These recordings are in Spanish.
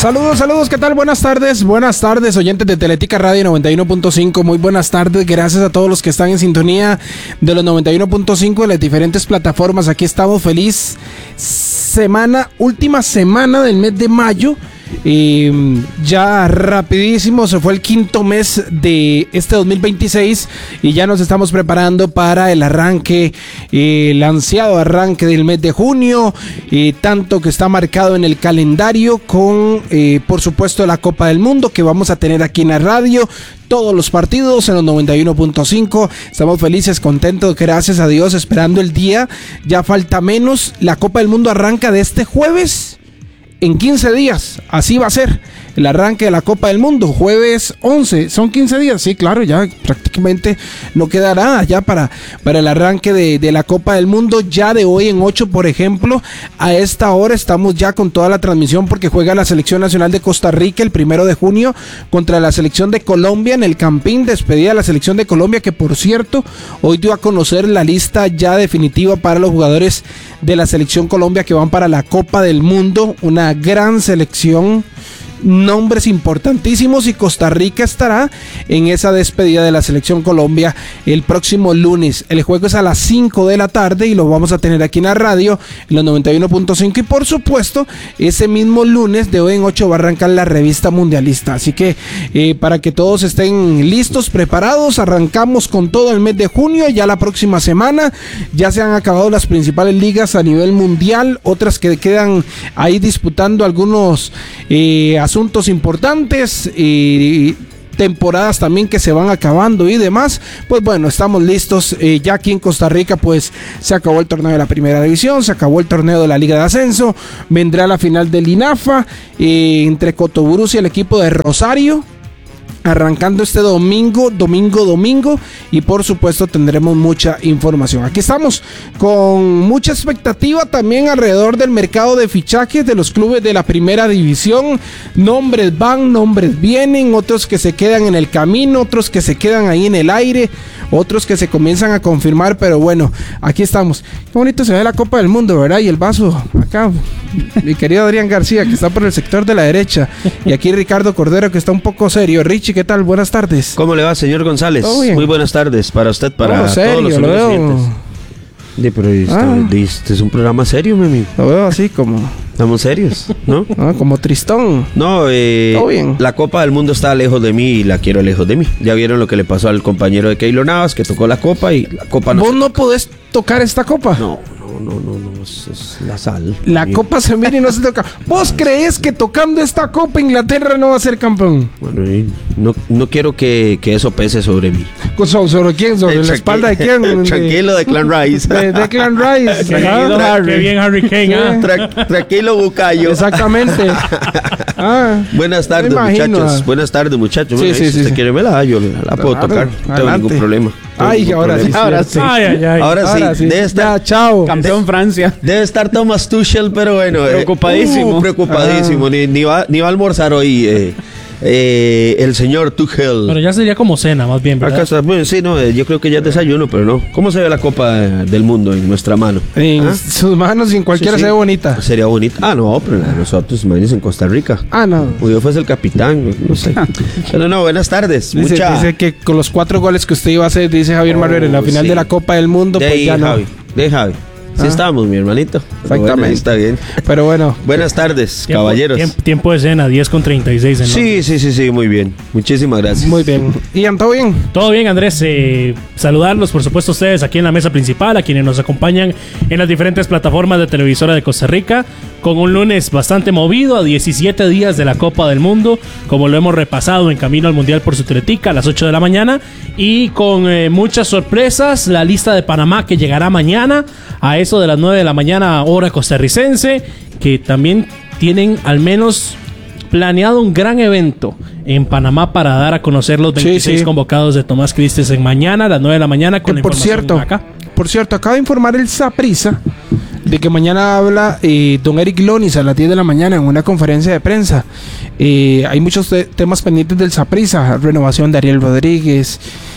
Saludos, ¿qué tal? Buenas tardes, oyentes de Teletica Radio 91.5, muy buenas tardes, gracias a todos los que están en sintonía de los 91.5 de las diferentes plataformas. Aquí estamos, feliz semana, última semana del mes de mayo. Ya rapidísimo se fue el quinto mes de este 2026 y ya nos estamos preparando para el arranque, el ansiado arranque del mes de junio, tanto que está marcado en el calendario con por supuesto la Copa del Mundo que vamos a tener aquí en la radio. Todos los partidos en los 91.5. Estamos felices, contentos, gracias a Dios, esperando el día. Ya falta menos. La Copa del Mundo arranca de este jueves. En 15 días, así va a ser el arranque de la Copa del Mundo, jueves 11, son 15 días, sí, claro, ya prácticamente no queda nada ya para el arranque de la Copa del Mundo. Ya de hoy en 8, por ejemplo, a esta hora estamos ya con toda la transmisión porque juega la Selección Nacional de Costa Rica el 1 de junio contra la Selección de Colombia en el Campín, despedida de la Selección de Colombia, que por cierto, hoy dio a conocer la lista ya definitiva para los jugadores de la Selección Colombia que van para la Copa del Mundo, una gran selección, nombres importantísimos, y Costa Rica estará en esa despedida de la Selección Colombia el próximo lunes. El juego es a las 5 de la tarde y lo vamos a tener aquí en la radio en los 91.5 y por supuesto ese mismo lunes de hoy en 8 va a arrancar la revista mundialista, así que para que todos estén listos, preparados, arrancamos con todo el mes de junio. Ya la próxima semana ya se han acabado las principales ligas a nivel mundial, otras que quedan ahí disputando algunos asuntos importantes y temporadas también que se van acabando y demás. Pues bueno, estamos listos. Ya aquí en Costa Rica pues se acabó el torneo de la primera división, se acabó el torneo de la Liga de Ascenso, vendrá la final del INAFA entre Cotoburus y el equipo de Rosario, arrancando este domingo, y por supuesto tendremos mucha información. Aquí estamos con mucha expectativa también alrededor del mercado de fichajes de los clubes de la primera división. Nombres van, nombres vienen, otros que se quedan en el camino, otros que se quedan ahí en el aire, otros que se comienzan a confirmar, pero bueno, aquí estamos. Qué bonito se ve la Copa del Mundo, ¿verdad? Y el vaso acá, mi querido Adrián García, que está por el sector de la derecha, y aquí Ricardo Cordero, que está un poco serio. Richie, ¿qué tal? Buenas tardes. ¿Cómo le va, señor González? Muy buenas tardes para usted, para serio, todos los oyentes. Pero este es un programa serio, mami. Lo veo así como... Estamos serios, ¿no? Como tristón. No, todo bien. La Copa del Mundo está lejos de mí y la quiero lejos de mí. Ya vieron lo que le pasó al compañero de Keylor Navas, que tocó la copa y la copa no... ¿Vos no podés tocar esta copa? No, es la sal. La copa se mira y no se toca. ¿Vos crees que tocando esta copa Inglaterra no va a ser campeón? Bueno, no quiero que eso pese sobre mí. ¿Sobre quién? ¿Sobre la espalda de quién? Tranquilo, de Clan Rice. De Clan Rice. Qué bien Harry Kane. Tranquilo, Bucayo. Exactamente. Buenas tardes, muchachos. Buenas tardes, muchachos. Sí, bueno, sí, si usted quiere verla, yo la puedo tocar. No tengo ningún problema. Ahora sí. Ahora sí. Debe estar, ya, chao. Campeón Francia. Debe estar Thomas Tuchel, pero bueno. Preocupadísimo. Preocupadísimo. Ni va a almorzar hoy el señor Tuchel. Pero ya sería como cena, más bien, ¿verdad? Acá está, bueno, sí, no, yo creo que ya es desayuno, pero no. ¿Cómo se ve la Copa del Mundo en nuestra mano? En sus manos y en cualquiera se ve bonita. Sería bonita. No, pero nosotros, imagínense, en Costa Rica. No. Yo fuese el capitán, no sé. Pero no, buenas tardes. Dice que con los 4 goles que usted iba a hacer, dice Javier Marrero, en la final de la Copa del Mundo, pues ya no. Javi. Sí estamos, mi hermanito. Exactamente. Bueno, está bien. Pero bueno. Buenas tardes, caballeros. Tiempo de cena, 10:36. Sí, muy bien. Muchísimas gracias. Muy bien. Ian, ¿todo bien? Todo bien, Andrés. Saludarlos, por supuesto, a ustedes aquí en la mesa principal, a quienes nos acompañan en las diferentes plataformas de televisora de Costa Rica, con un lunes bastante movido, a 17 días de la Copa del Mundo, como lo hemos repasado en Camino al Mundial por su Teletica, a las 8 de la mañana, y con muchas sorpresas. La lista de Panamá que llegará mañana a eso de las 9 de la mañana, hora costarricense, que también tienen al menos planeado un gran evento en Panamá para dar a conocer los 26 convocados de Tomás Christensen mañana a las 9 de la mañana con por cierto, acaba de informar el Saprissa de que mañana habla don Eric Lonis a las 10 de la mañana en una conferencia de prensa. Hay muchos temas pendientes del Saprissa, renovación de Ariel Rodríguez,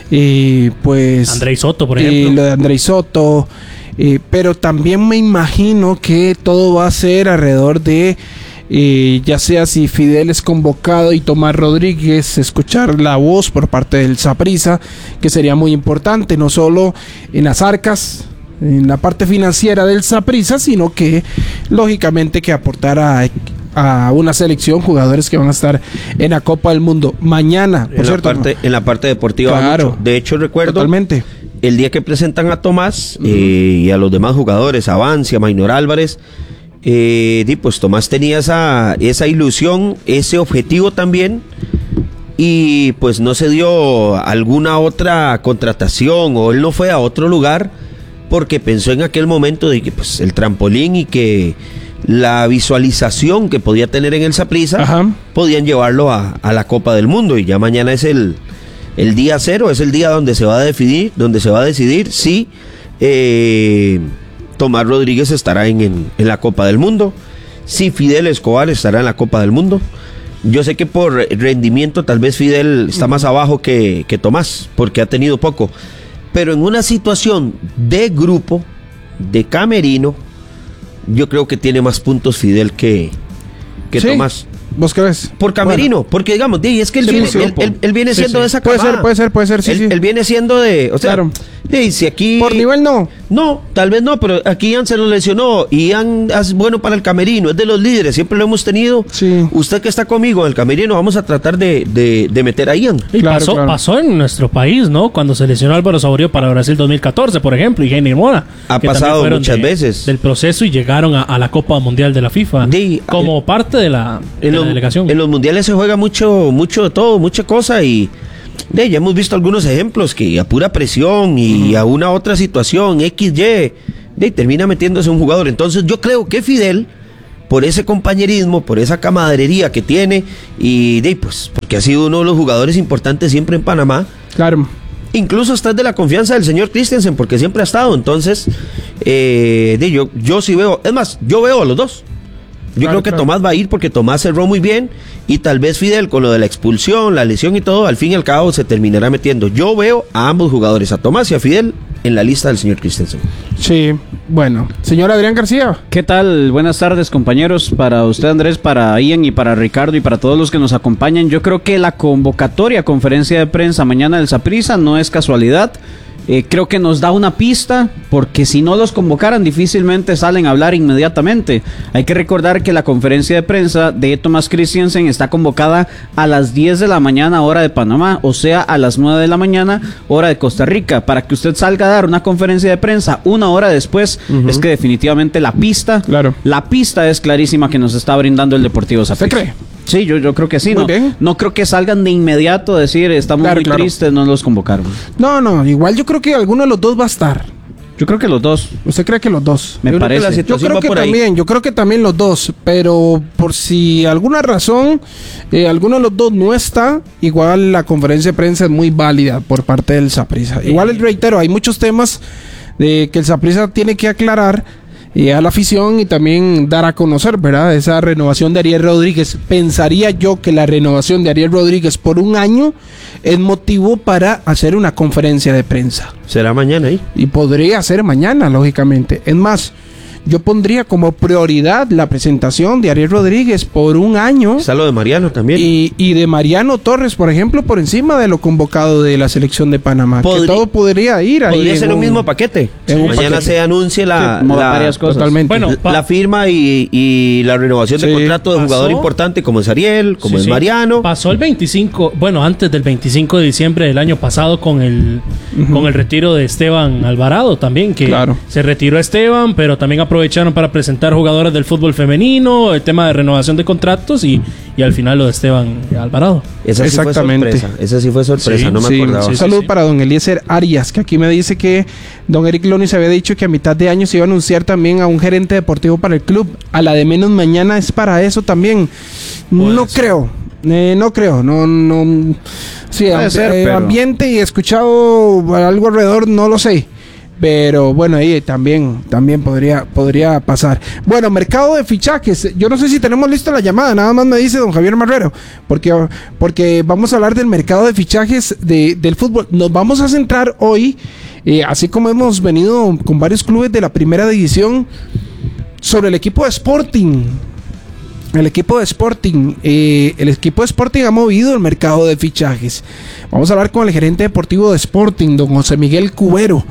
pues Andrei Soto, por ejemplo. Lo de Andrei Soto, pero también me imagino que todo va a ser alrededor de ya sea si Fidel es convocado y Tomás Rodríguez, escuchar la voz por parte del Saprissa, que sería muy importante, no solo en las arcas, en la parte financiera del Saprissa, sino que lógicamente que aportara a una selección jugadores que van a estar en la Copa del Mundo mañana, por cierto. En la parte deportiva, claro, mucho. De hecho, recuerdo totalmente. El día que presentan a Tomás y a los demás jugadores, a Vance, a Maynor Álvarez, pues Tomás tenía esa ilusión, ese objetivo también, y pues no se dio alguna otra contratación o él no fue a otro lugar porque pensó en aquel momento de que pues el trampolín y que la visualización que podía tener en el Saprissa podían llevarlo a la Copa del Mundo, y ya mañana es el día cero, es el día donde se va a decidir si Tomás Rodríguez estará en la Copa del Mundo, si Fidel Escobar estará en la Copa del Mundo. Yo sé que por rendimiento tal vez Fidel está más abajo que Tomás, porque ha tenido poco, pero en una situación de grupo, de camerino, yo creo que tiene más puntos Fidel que ¿Sí? Tomás. ¿Vos crees? Por camerino, porque digamos, es que él viene siendo de esa camada. Puede ser, sí. Él viene siendo de, o sea, claro. Si aquí... Por nivel no. No, tal vez no, pero aquí Ian se lo lesionó y Ian es bueno para el camerino, es de los líderes, siempre lo hemos tenido. Sí. Usted que está conmigo en el camerino, vamos a tratar de meter a Ian. Y pasó en nuestro país, ¿no? Cuando se lesionó Álvaro Saborío para Brasil 2014, por ejemplo, y Heiner Mora. Ha pasado muchas veces. Del proceso y llegaron a la Copa Mundial de la FIFA como parte de la delegación. En los mundiales se juega mucho de todo, mucha cosa, y ya hemos visto algunos ejemplos que a pura presión y a una otra situación, XY, termina metiéndose un jugador. Entonces yo creo que Fidel, por ese compañerismo, por esa camaradería que tiene, y pues porque ha sido uno de los jugadores importantes siempre en Panamá. Claro. Incluso está de la confianza del señor Christensen, porque siempre ha estado. Entonces, yo sí veo, es más, yo veo a los dos. Yo creo que Tomás va a ir porque Tomás cerró muy bien, y tal vez Fidel con lo de la expulsión, la lesión y todo, al fin y al cabo se terminará metiendo. Yo veo a ambos jugadores, a Tomás y a Fidel, en la lista del señor Christensen. Sí, bueno. Señor Adrián García. ¿Qué tal? Buenas tardes, compañeros. Para usted, Andrés, para Ian y para Ricardo y para todos los que nos acompañan. Yo creo que la convocatoria, conferencia de prensa mañana del Saprissa no es casualidad. Creo que nos da una pista, porque si no los convocaran difícilmente salen a hablar inmediatamente. Hay que recordar que la conferencia de prensa de Tomás Christensen está convocada a las 10 de la mañana hora de Panamá, o sea a las 9 de la mañana hora de Costa Rica. Para que usted salga a dar una conferencia de prensa una hora después, es que definitivamente la pista es clarísima que nos está brindando el Deportivo Saprissa. ¿Se cree? Sí, yo creo que sí. No creo que salgan de inmediato a decir estamos muy tristes, no los convocaron. No, igual yo creo que alguno de los dos va a estar. Yo creo que los dos. ¿Usted cree que los dos? Me parece. Yo creo que también los dos, pero por si alguna razón alguno de los dos no está, igual la conferencia de prensa es muy válida por parte del Saprissa. Igual reitero, hay muchos temas que el Saprissa tiene que aclarar a la afición y también dar a conocer, ¿verdad? Esa renovación de Ariel Rodríguez. Pensaría yo que la renovación de Ariel Rodríguez por un año es motivo para hacer una conferencia de prensa. ¿Será mañana ahí? Y podría ser mañana, lógicamente. Es más, yo pondría como prioridad la presentación de Ariel Rodríguez por un año. Está lo de Mariano también. Y de Mariano Torres, por ejemplo, por encima de lo convocado de la selección de Panamá. Que todo podría ir ahí. Podría ser un mismo paquete. Mañana se anuncie varias cosas. Totalmente. Bueno, la firma y la renovación de contrato de jugador importante como es Ariel, como es Mariano. Pasó el 25, antes del 25 de diciembre del año pasado con el retiro de Esteban Alvarado también, que se retiró Esteban, pero también aprovecharon para presentar jugadores del fútbol femenino, el tema de renovación de contratos y al final lo de Esteban Alvarado. Esa sí fue sorpresa, no me acordaba. Un saludo para don Eliezer Arias, que aquí me dice que don Eric Loni se había dicho que a mitad de año se iba a anunciar también a un gerente deportivo para el club. A la de menos mañana es para eso también. No creo. Sí, pero ambiente y escuchado algo alrededor, no lo sé. Pero bueno, ahí también podría pasar. Bueno, mercado de fichajes. Yo no sé si tenemos lista la llamada, nada más me dice don Javier Marrero, porque vamos a hablar del mercado de fichajes del fútbol. Nos vamos a centrar hoy, así como hemos venido con varios clubes de la primera división, sobre el equipo de Sporting. el equipo de Sporting. El equipo de Sporting ha movido el mercado de fichajes. Vamos a hablar con el gerente deportivo de Sporting, don José Miguel Cubero.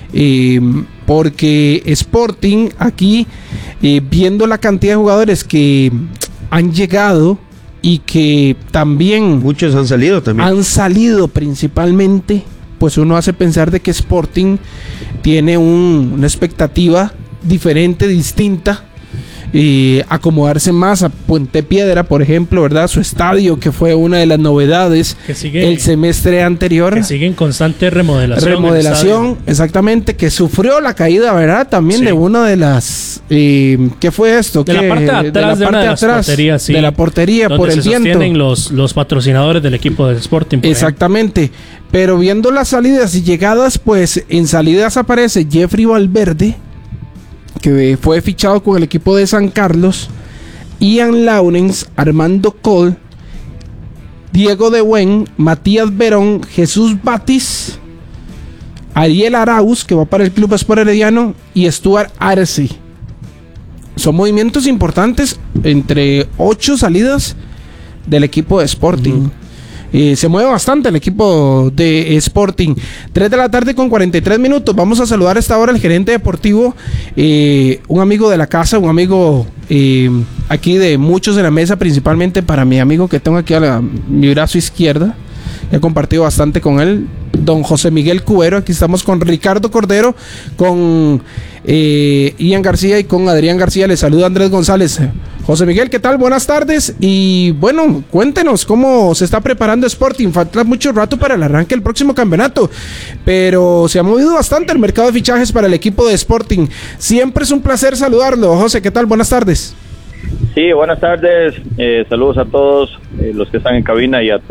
Porque Sporting aquí, viendo la cantidad de jugadores que han llegado y que también muchos han salido también. Han salido principalmente, pues uno hace pensar de que Sporting tiene una expectativa diferente, distinta. Acomodarse más a Puente Piedra, por ejemplo, ¿verdad? Su estadio, que fue una de las novedades el semestre anterior. Que sigue en constante remodelación. Exactamente, que sufrió la caída, ¿verdad? También de una de las... ¿qué fue esto? De la parte de atrás de una de las porterías, sí. De la portería, por el viento. Donde se sostienen los patrocinadores del equipo de Sporting. Exactamente. Pero viendo las salidas y llegadas, pues en salidas aparece Jeffrey Valverde, que fue fichado con el equipo de San Carlos, Ian Lawrence, Armando Cole, Diego De Buen, Matías Verón, Jesús Batis, Ariel Arauz, que va para el Club Sport Herediano, y Stuart Arce. Son movimientos importantes entre 8 salidas del equipo de Sporting. Se mueve bastante el equipo de Sporting. 3 de la tarde con 43 minutos. Vamos a saludar a esta hora al gerente deportivo, un amigo de la casa, un amigo aquí de muchos de la mesa, principalmente para mi amigo que tengo aquí a mi brazo izquierda. He compartido bastante con él, don José Miguel Cubero. Aquí estamos con Ricardo Cordero, con Ian García y con Adrián García. Les saluda Andrés González. José Miguel, ¿qué tal? Buenas tardes. Y bueno, cuéntenos cómo se está preparando Sporting. Falta mucho rato para el arranque del próximo campeonato, pero se ha movido bastante el mercado de fichajes para el equipo de Sporting. Siempre es un placer saludarlo. José, ¿qué tal? Buenas tardes. Sí, buenas tardes. Saludos a todos los que están en cabina y a todos